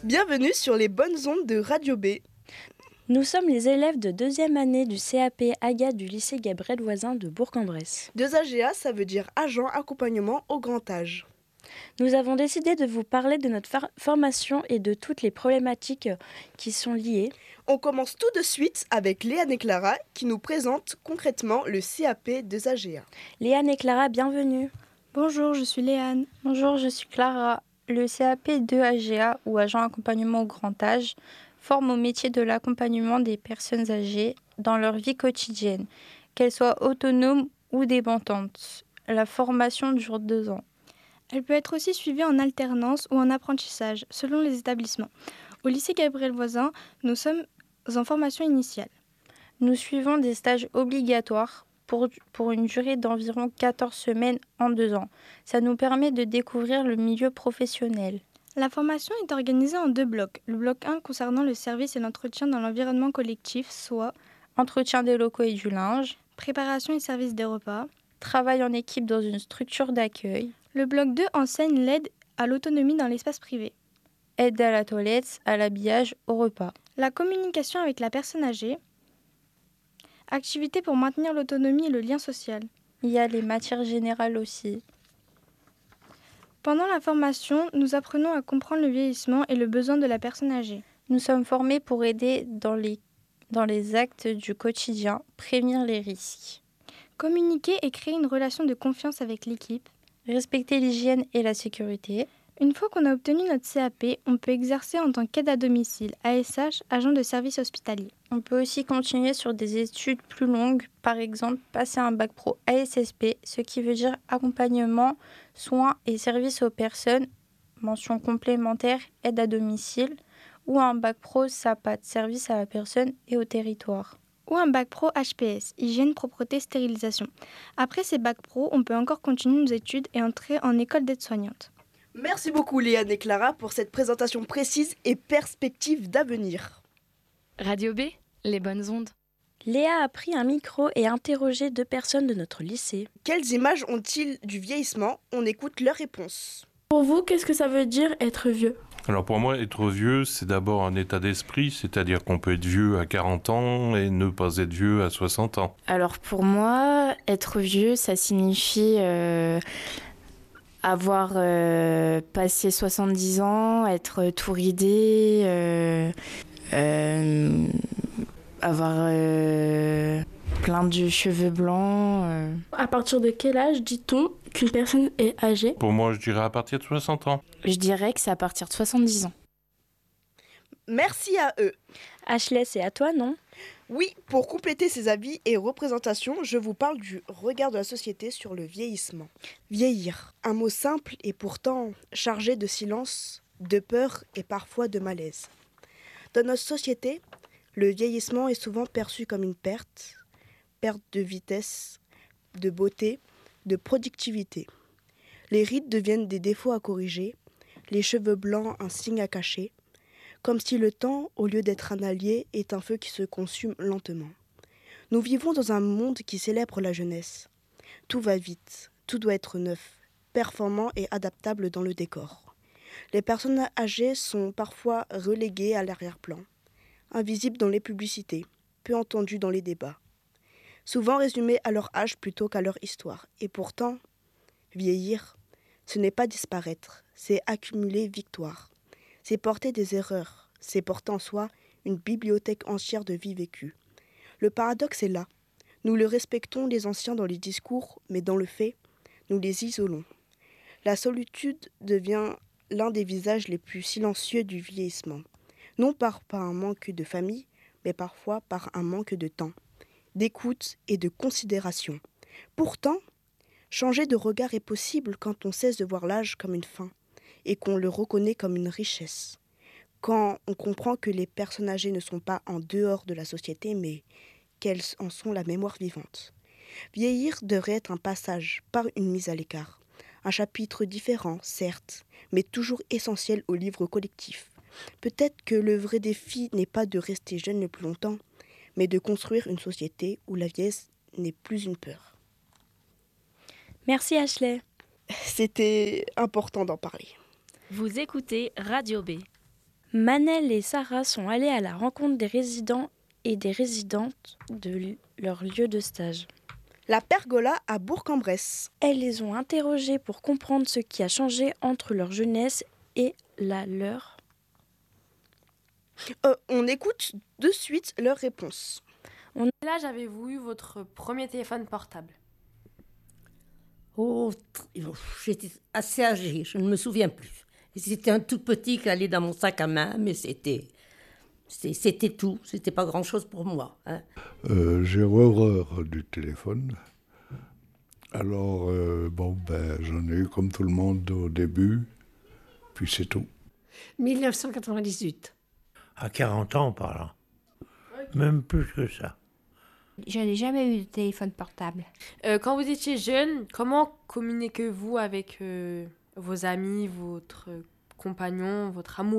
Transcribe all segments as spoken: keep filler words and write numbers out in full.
Bienvenue sur les bonnes ondes de Radio B. Nous sommes les élèves de deuxième année du C A P Aga du lycée Gabriel Voisin de Bourg-en-Bresse. deux A G A, ça veut dire agent accompagnement au grand âge. Nous avons décidé de vous parler de notre for- formation et de toutes les problématiques qui sont liées. On commence tout de suite avec Léane et Clara qui nous présentent concrètement le C A P deux A G A. Léane et Clara, bienvenue. Bonjour, je suis Léane. Bonjour, je suis Clara. Le C A P deux A G A ou agent accompagnement au grand âge forme au métier de l'accompagnement des personnes âgées dans leur vie quotidienne, qu'elles soient autonomes ou dépendantes. La formation dure deux ans. Elle peut être aussi suivie en alternance ou en apprentissage, selon les établissements. Au lycée Gabriel Voisin, nous sommes en formation initiale. Nous suivons des stages obligatoires pour, pour une durée d'environ quatorze semaines en deux ans. Ça nous permet de découvrir le milieu professionnel. La formation est organisée en deux blocs. Le bloc un concernant le service et l'entretien dans l'environnement collectif, soit entretien des locaux et du linge, préparation et service des repas, travail en équipe dans une structure d'accueil. Le bloc deux enseigne l'aide à l'autonomie dans l'espace privé, aide à la toilette, à l'habillage, au repas. La communication avec la personne âgée, activités pour maintenir l'autonomie et le lien social. Il y a les matières générales aussi. Pendant la formation, nous apprenons à comprendre le vieillissement et le besoin de la personne âgée. Nous sommes formés pour aider dans les, dans les actes du quotidien, prévenir les risques. Communiquer et créer une relation de confiance avec l'équipe. Respecter l'hygiène et la sécurité. Une fois qu'on a obtenu notre C A P, on peut exercer en tant qu'aide à domicile, A S H, agent de service hospitalier. On peut aussi continuer sur des études plus longues, par exemple passer un bac pro A S S P, ce qui veut dire accompagnement, soins et services aux personnes, mention complémentaire, aide à domicile, ou un bac pro S A P A T, service à la personne et au territoire. Ou un bac pro H P S, hygiène, propreté, stérilisation. Après ces bacs pro, on peut encore continuer nos études et entrer en école d'aide-soignante. Merci beaucoup Léane et Clara pour cette présentation précise et perspective d'avenir. Radio B, les bonnes ondes. Léa a pris un micro et interrogé deux personnes de notre lycée. Quelles images ont-ils du vieillissement ? On écoute leurs réponses. Pour vous, qu'est-ce que ça veut dire être vieux ? Alors pour moi, être vieux, c'est d'abord un état d'esprit, c'est-à-dire qu'on peut être vieux à quarante ans et ne pas être vieux à soixante ans. Alors pour moi, être vieux, ça signifie euh, avoir euh, passé soixante-dix ans, être tout ridé, euh, euh, avoir euh, plein de cheveux blancs. Euh. À partir de quel âge dit-on qu'une personne est âgée ? Pour moi, je dirais à partir de soixante ans. Je dirais que c'est à partir de soixante-dix ans. Merci à eux. Ashley, c'est à toi, non ? Oui, pour compléter ces avis et représentations, je vous parle du regard de la société sur le vieillissement. Vieillir, un mot simple et pourtant chargé de silence, de peur et parfois de malaise. Dans notre société, le vieillissement est souvent perçu comme une perte, perte de vitesse, de beauté, de productivité. Les rides deviennent des défauts à corriger, les cheveux blancs un signe à cacher, comme si le temps, au lieu d'être un allié, est un feu qui se consume lentement. Nous vivons dans un monde qui célèbre la jeunesse. Tout va vite, tout doit être neuf, performant et adaptable dans le décor. Les personnes âgées sont parfois reléguées à l'arrière-plan, invisibles dans les publicités, peu entendues dans les débats, souvent résumées à leur âge plutôt qu'à leur histoire. Et pourtant, vieillir, ce n'est pas disparaître, c'est accumuler victoire. C'est porter des erreurs, c'est porter en soi une bibliothèque entière de vie vécue. Le paradoxe est là. Nous le respectons les anciens dans les discours, mais dans le fait, nous les isolons. La solitude devient l'un des visages les plus silencieux du vieillissement. Non par, par un manque de famille, mais parfois par un manque de temps, d'écoute et de considération. Pourtant, changer de regard est possible quand on cesse de voir l'âge comme une fin et qu'on le reconnaît comme une richesse. Quand on comprend que les personnes âgées ne sont pas en dehors de la société, mais qu'elles en sont la mémoire vivante. Vieillir devrait être un passage, pas une mise à l'écart. Un chapitre différent, certes, mais toujours essentiel au livre collectif. Peut-être que le vrai défi n'est pas de rester jeune le plus longtemps, mais de construire une société où la vieillesse n'est plus une peur. Merci Ashley. C'était important d'en parler. Vous écoutez Radio B. Manel et Sarah sont allés à la rencontre des résidents et des résidentes de leur lieu de stage. La pergola à Bourg-en-Bresse. Elles les ont interrogés pour comprendre ce qui a changé entre leur jeunesse et la leur. Euh, on écoute de suite leurs réponses. On... Quel âge avez-vous eu votre premier téléphone portable ? Oh, j'étais assez âgée, je ne me souviens plus. C'était un tout petit qui allait dans mon sac à main, mais c'était, c'était tout, c'était pas grand-chose pour moi. Hein. Euh, j'ai horreur du téléphone. Alors, euh, bon, ben, j'en ai eu comme tout le monde au début, puis c'est tout. dix-neuf cent quatre-vingt-dix-huit. À quarante ans par là. Okay. Même plus que ça. Je n'ai jamais eu de téléphone portable. Euh, quand vous étiez jeune, comment communiquez-vous avec euh, vos amis, votre compagnon, votre amoureux ?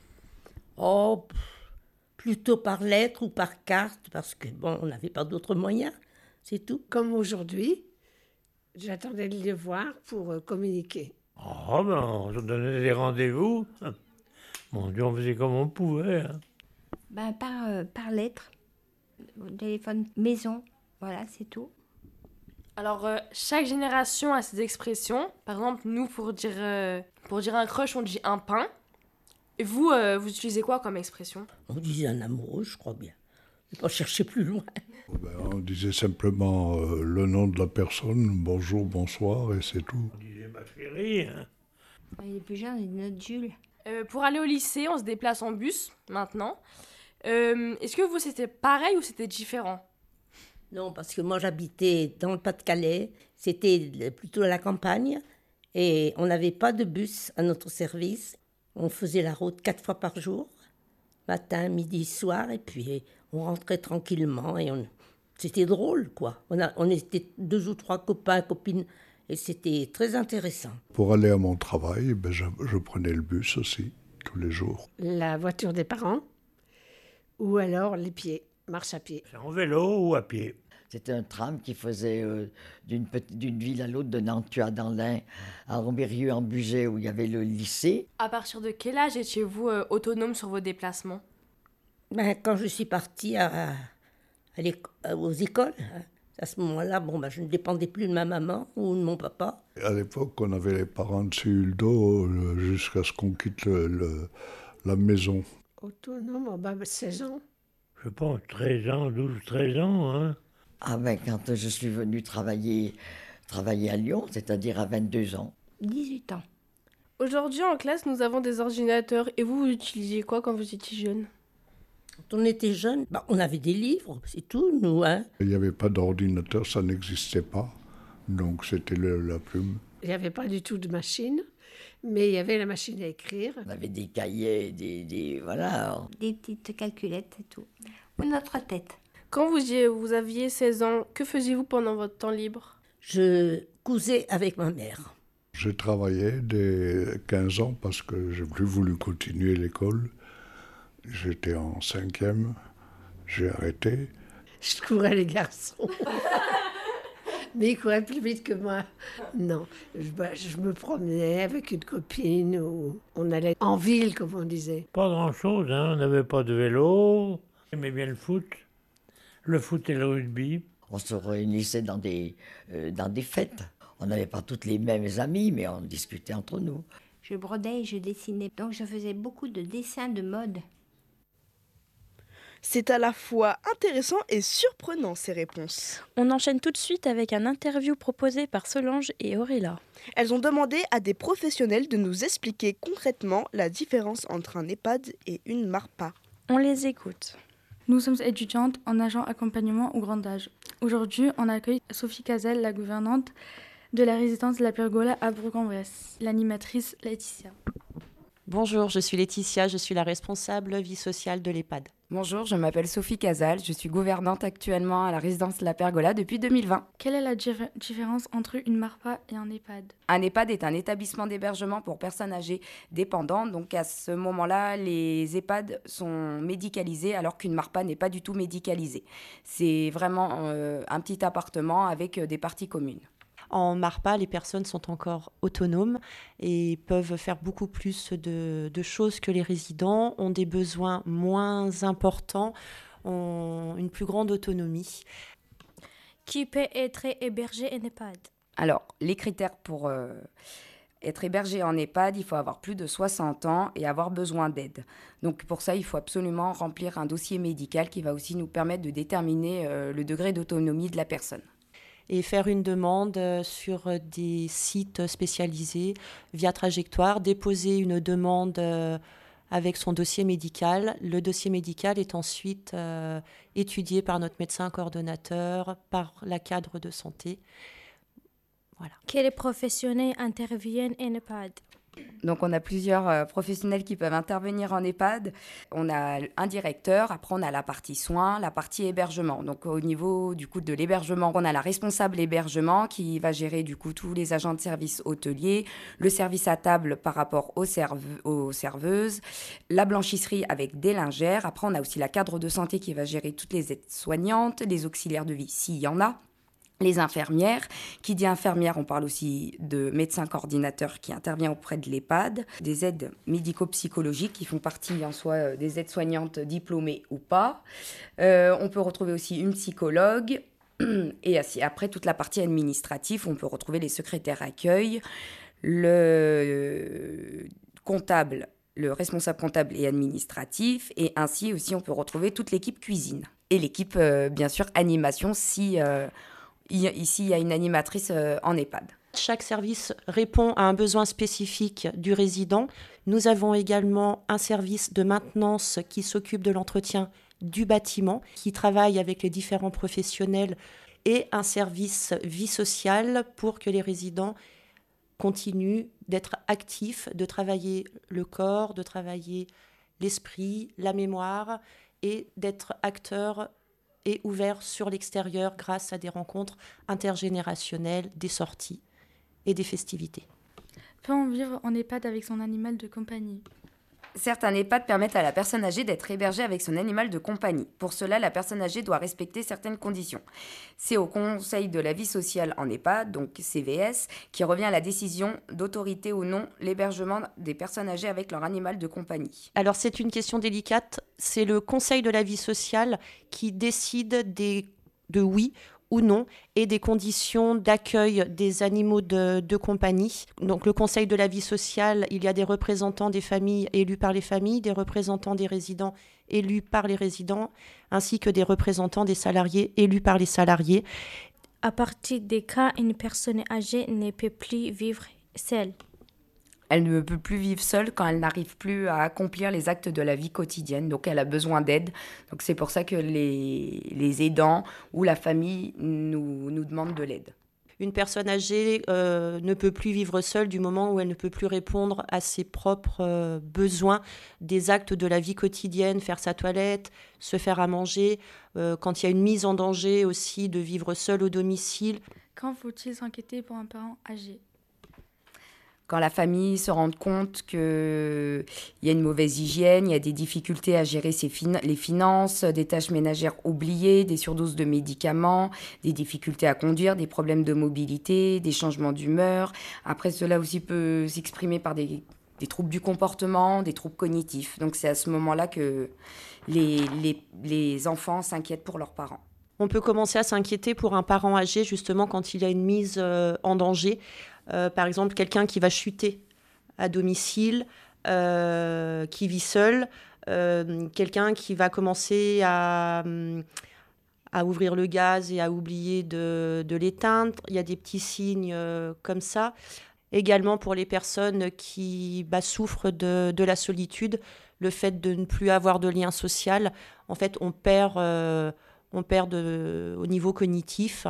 Oh, plutôt par lettre ou par carte, parce que bon, on n'avait pas d'autres moyens, c'est tout. Comme aujourd'hui, j'attendais de les voir pour euh, communiquer. Oh, ben, on se donnait des rendez-vous. Mon Dieu, on faisait comme on pouvait. Hein. Ben, par, euh, par lettre. Au téléphone maison, voilà, c'est tout. Alors, euh, chaque génération a ses expressions. Par exemple, nous, pour dire, euh, pour dire un crush, on dit un pain. Et vous, euh, vous utilisez quoi comme expression ? On disait un amoureux, je crois bien. Je ne vais pas chercher plus loin. Ben, on disait simplement euh, le nom de la personne, bonjour, bonsoir, et c'est tout. On disait ma chérie. Hein. Les plus jeunes, ils notre Jules. Euh, pour aller au lycée, on se déplace en bus, maintenant. Euh, est-ce que vous, c'était pareil ou c'était différent ? Non, parce que moi, j'habitais dans le Pas-de-Calais. C'était plutôt à la campagne. Et on n'avait pas de bus à notre service. On faisait la route quatre fois par jour. Matin, midi, soir. Et puis, on rentrait tranquillement. Et on... c'était drôle, quoi. On, a... on était deux ou trois copains, copines. Et c'était très intéressant. Pour aller à mon travail, ben, je, je prenais le bus aussi, tous les jours. La voiture des parents. Ou alors les pieds, marche à pied. C'est en vélo ou à pied. C'était un tram qui faisait euh, d'une, petite, d'une ville à l'autre, de Nantua dans l'Ain, à Rombérieux en Bugey où il y avait le lycée. À partir de quel âge étiez-vous euh, autonome sur vos déplacements ? Ben, quand je suis partie à, à aux écoles, à ce moment-là, bon, ben, je ne dépendais plus de ma maman ou de mon papa. À l'époque, on avait les parents dessus le dos jusqu'à ce qu'on quitte le, le, la maison. Autonome, bah, seize ans. Je pense treize ans, douze, treize ans. Hein. Ah ben, quand je suis venue travailler, travailler à Lyon, c'est-à-dire à vingt-deux ans. dix-huit ans. Aujourd'hui, en classe, nous avons des ordinateurs. Et vous, vous utilisiez quoi quand vous étiez jeune ? Quand on était jeune, bah, on avait des livres, c'est tout, nous. Hein. Il n'y avait pas d'ordinateur, ça n'existait pas. Donc c'était le, la plume. Il n'y avait pas du tout de machine. Mais il y avait la machine à écrire. On avait des cahiers, des, des voilà. Des petites calculettes et tout. Ou notre tête. Quand vous, vous aviez seize ans, que faisiez-vous pendant votre temps libre ? Je cousais avec ma mère. J'ai travaillé dès quinze ans parce que j'ai plus voulu continuer l'école. J'étais en cinquième, j'ai arrêté. Je courais les garçons. Mais ils couraient plus vite que moi. Non, je, bah, je me promenais avec une copine ou on allait en ville, comme on disait. Pas grand-chose, hein. On n'avait pas de vélo. J'aimais bien le foot. Le foot et le rugby. On se réunissait dans des, euh, dans des fêtes. On n'avait pas toutes les mêmes amies, mais on discutait entre nous. Je brodais et je dessinais. Donc je faisais beaucoup de dessins de mode. C'est à la fois intéressant et surprenant, ces réponses. On enchaîne tout de suite avec un interview proposé par Solange et Auréla. Elles ont demandé à des professionnels de nous expliquer concrètement la différence entre un EHPAD et une MARPA. On les écoute. Nous sommes étudiantes en agent accompagnement au grand âge. Aujourd'hui, on accueille Sophie Cazel, la gouvernante de la résidence de la Pergola à Bourg-en-Bresse, l'animatrice Laetitia. Bonjour, je suis Laetitia, je suis la responsable vie sociale de l'EHPAD. Bonjour, je m'appelle Sophie Casal, je suis gouvernante actuellement à la résidence de la Pergola depuis deux mille vingt. Quelle est la dif- différence entre une MARPA et un EHPAD ? Un EHPAD est un établissement d'hébergement pour personnes âgées dépendantes, donc à ce moment-là, les EHPAD sont médicalisés alors qu'une MARPA n'est pas du tout médicalisée. C'est vraiment euh, un petit appartement avec des parties communes. En MARPA, les personnes sont encore autonomes et peuvent faire beaucoup plus de, de choses que les résidents, ont des besoins moins importants, ont une plus grande autonomie. Qui peut être hébergé en EHPAD ? Alors, les critères pour euh, être hébergé en EHPAD, il faut avoir plus de soixante ans et avoir besoin d'aide. Donc pour ça, il faut absolument remplir un dossier médical qui va aussi nous permettre de déterminer euh, le degré d'autonomie de la personne. Et faire une demande sur des sites spécialisés via Trajectoire, déposer une demande avec son dossier médical. Le dossier médical est ensuite euh, étudié par notre médecin coordonnateur, par la cadre de santé. Voilà. Quels professionnels interviennent en EHPAD ? Donc on a plusieurs euh, professionnels qui peuvent intervenir en EHPAD. On a un directeur, après on a la partie soins, la partie hébergement. Donc au niveau du coup de l'hébergement, on a la responsable hébergement qui va gérer du coup tous les agents de service hôteliers, le service à table par rapport aux, serve- aux serveuses, la blanchisserie avec des lingères. Après on a aussi la cadre de santé qui va gérer toutes les aides-soignantes, les auxiliaires de vie s'il y en a. Les infirmières, qui dit infirmière, on parle aussi de médecin coordinateur qui intervient auprès de l'EHPAD, des aides médico-psychologiques qui font partie en soi des aides-soignantes diplômées ou pas. Euh, on peut retrouver aussi une psychologue et après toute la partie administrative, on peut retrouver les secrétaires accueil, le comptable, le responsable comptable et administratif, et ainsi aussi on peut retrouver toute l'équipe cuisine et l'équipe euh, bien sûr animation si euh, Ici, il y a une animatrice en EHPAD. Chaque service répond à un besoin spécifique du résident. Nous avons également un service de maintenance qui s'occupe de l'entretien du bâtiment, qui travaille avec les différents professionnels, et un service vie sociale pour que les résidents continuent d'être actifs, de travailler le corps, de travailler l'esprit, la mémoire, et d'être acteurs et ouvert sur l'extérieur grâce à des rencontres intergénérationnelles, des sorties et des festivités. Peut-on vivre en EHPAD avec son animal de compagnie ? Certains EHPAD permettent à la personne âgée d'être hébergée avec son animal de compagnie. Pour cela, la personne âgée doit respecter certaines conditions. C'est au Conseil de la vie sociale en EHPAD, donc C V S, qui revient à la décision d'autorité ou non l'hébergement des personnes âgées avec leur animal de compagnie. Alors c'est une question délicate. C'est le Conseil de la vie sociale qui décide des, de oui ou non, et des conditions d'accueil des animaux de, de compagnie. Donc le Conseil de la vie sociale, il y a des représentants des familles élus par les familles, des représentants des résidents élus par les résidents, ainsi que des représentants des salariés élus par les salariés. À partir des cas, une personne âgée ne peut plus vivre seule. Elle ne peut plus vivre seule quand elle n'arrive plus à accomplir les actes de la vie quotidienne. Donc, elle a besoin d'aide. Donc, c'est pour ça que les, les aidants ou la famille nous, nous demandent de l'aide. Une personne âgée euh, ne peut plus vivre seule du moment où elle ne peut plus répondre à ses propres euh, besoins, des actes de la vie quotidienne, faire sa toilette, se faire à manger. Euh, quand il y a une mise en danger aussi de vivre seule au domicile. Quand faut-il s'inquiéter pour un parent âgé ? Quand la famille se rend compte qu'il y a une mauvaise hygiène, il y a des difficultés à gérer ses fin- les finances, des tâches ménagères oubliées, des surdoses de médicaments, des difficultés à conduire, des problèmes de mobilité, des changements d'humeur. Après, cela aussi peut s'exprimer par des, des troubles du comportement, des troubles cognitifs. Donc c'est à ce moment-là que les, les, les enfants s'inquiètent pour leurs parents. On peut commencer à s'inquiéter pour un parent âgé justement quand il y a une mise euh, en danger. Euh, par exemple, quelqu'un qui va chuter à domicile, euh, qui vit seul, euh, quelqu'un qui va commencer à, à ouvrir le gaz et à oublier de, de l'éteindre. Il y a des petits signes euh, comme ça. Également pour les personnes qui bah, souffrent de, de la solitude, le fait de ne plus avoir de lien social, en fait, on perd... Euh, on perd de, au niveau cognitif,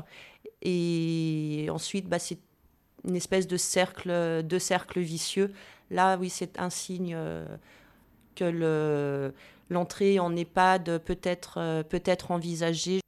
et ensuite bah, c'est une espèce de cercle, de cercle vicieux. Là, oui, c'est un signe euh, que le, l'entrée en EHPAD peut être, euh, peut être envisagée.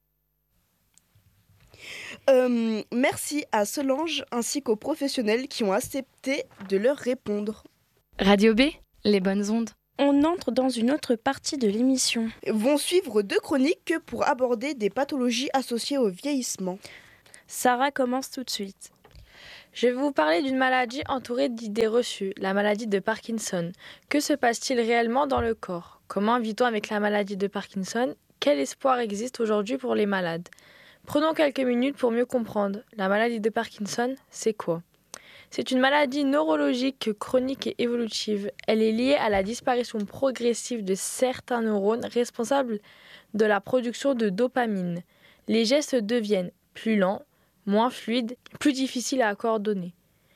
Euh, merci à Solange ainsi qu'aux professionnels qui ont accepté de leur répondre. Radio B, les bonnes ondes. On entre dans une autre partie de l'émission. Vont suivre deux chroniques pour aborder des pathologies associées au vieillissement. Sarah commence tout de suite. Je vais vous parler d'une maladie entourée d'idées reçues, la maladie de Parkinson. Que se passe-t-il réellement dans le corps? Comment vit-on avec la maladie de Parkinson? Quel espoir existe aujourd'hui pour les malades? Prenons quelques minutes pour mieux comprendre. La maladie de Parkinson, c'est quoi? C'est une maladie neurologique chronique et évolutive. Elle est liée à la disparition progressive de certains neurones responsables de la production de dopamine. Les gestes deviennent plus lents, moins fluides, plus difficiles à coordonner.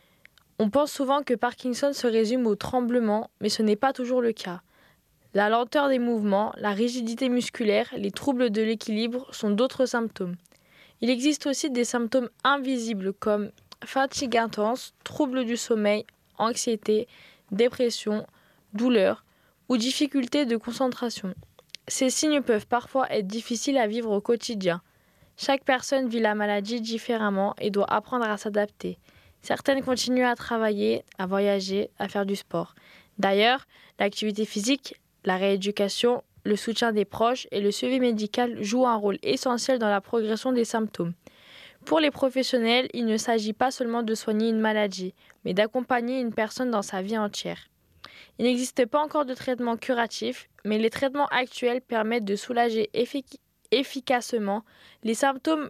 On pense souvent que Parkinson se résume au tremblement, mais ce n'est pas toujours le cas. La lenteur des mouvements, la rigidité musculaire, les troubles de l'équilibre sont d'autres symptômes. Il existe aussi des symptômes invisibles comme fatigue intense, troubles du sommeil, anxiété, dépression, douleur ou difficultés de concentration. Ces signes peuvent parfois être difficiles à vivre au quotidien. Chaque personne vit la maladie différemment et doit apprendre à s'adapter. Certaines continuent à travailler, à voyager, à faire du sport. D'ailleurs, l'activité physique, la rééducation, le soutien des proches et le suivi médical jouent un rôle essentiel dans la progression des symptômes. Pour les professionnels, il ne s'agit pas seulement de soigner une maladie, mais d'accompagner une personne dans sa vie entière. Il n'existe pas encore de traitement curatif, mais les traitements actuels permettent de soulager effic- efficacement les symptômes.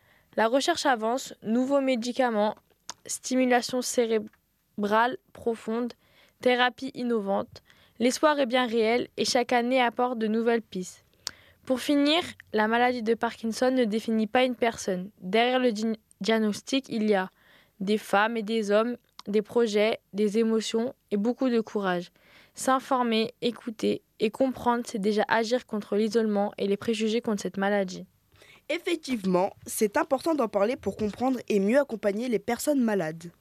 La recherche avance, nouveaux médicaments, stimulation cérébrale profonde, thérapie innovante. L'espoir est bien réel et chaque année apporte de nouvelles pistes. Pour finir, la maladie de Parkinson ne définit pas une personne. Derrière le di- diagnostic, il y a des femmes et des hommes, des projets, des émotions et beaucoup de courage. S'informer, écouter et comprendre, c'est déjà agir contre l'isolement et les préjugés contre cette maladie. Effectivement, c'est important d'en parler pour comprendre et mieux accompagner les personnes malades.